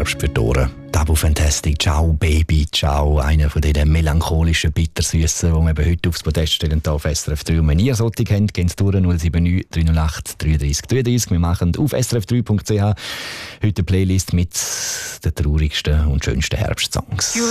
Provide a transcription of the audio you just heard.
Herbst für die Ohren. Tabu Fantastic, Ciao Baby, Ciao, einer von diesen melancholischen, bittersüßen, die wir eben heute aufs Podest stellen, hier auf SRF 3. Und wenn ihr solche kennt, gehen Sie durch 079 308 33 33. Wir machen auf srf3.ch heute eine Playlist mit den traurigsten und schönsten Herbstsongs.